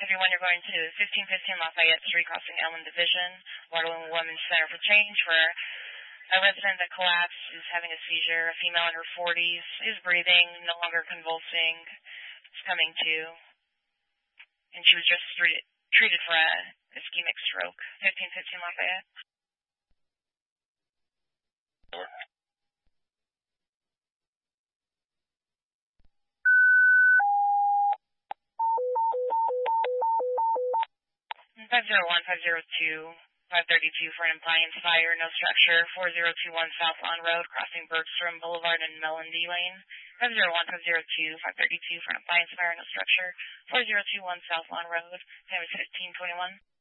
531, you're going to 1515 Lafayette Street, crossing Elm Division, Waterloo Women's Center for Change, where a resident that collapsed is having a seizure, a female in her 40s, is breathing, no longer convulsing, is coming to, and she was just treated for a ischemic stroke. 1515 Lafayette. 501, 502, 532 for an appliance fire, no structure. 4021 South Lawn Road, crossing Bergstrom Boulevard and Melody Lane. 501, 502, 532 for an appliance fire, no structure. 4021 South Lawn Road, time is 1521.